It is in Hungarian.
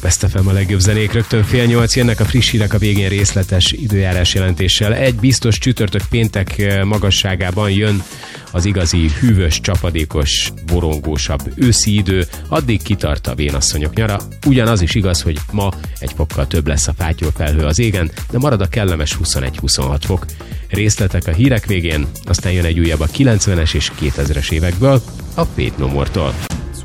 Best FM a legjobb zenék, rögtön 7:30 jönnek a friss hírek, a végén részletes időjárás jelentéssel. Egy biztos, csütörtök péntek magasságában jön az igazi hűvös, csapadékos, borongósabb őszi idő, addig kitart a vénasszonyok nyara. Ugyanaz is igaz, hogy ma egy fokkal több lesz a fátyolfelhő az égen, de marad a kellemes 21-26 fok. Részletek a hírek végén, aztán jön egy újabb a 90-es és 2000-es évekből, a Faith No More-tól.